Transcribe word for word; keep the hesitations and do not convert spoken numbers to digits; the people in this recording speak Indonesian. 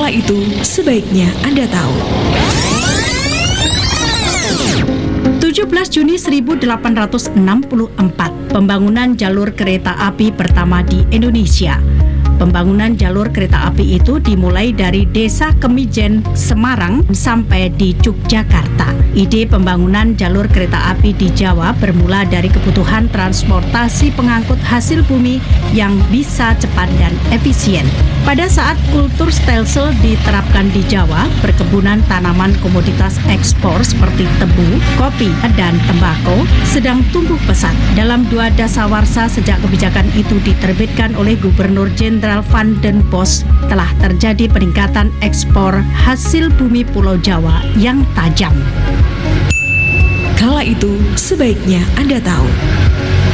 Kala itu, sebaiknya Anda tahu. tujuh belas Juni seribu delapan ratus enam puluh empat, pembangunan jalur kereta api pertama di Indonesia. Pembangunan jalur kereta api itu dimulai dari Desa Kemijen, Semarang sampai di Yogyakarta. Ide pembangunan jalur kereta api di Jawa bermula dari kebutuhan transportasi pengangkut hasil bumi yang bisa cepat dan efisien. Pada saat kultur stelsel diterapkan di Jawa, perkebunan tanaman komoditas ekspor seperti tebu, kopi, dan tembakau sedang tumbuh pesat. Dalam dua dasawarsa sejak kebijakan itu diterbitkan oleh Gubernur Jenderal Van den Bosch, telah terjadi peningkatan ekspor hasil bumi Pulau Jawa yang tajam. Kala itu, sebaiknya Anda tahu.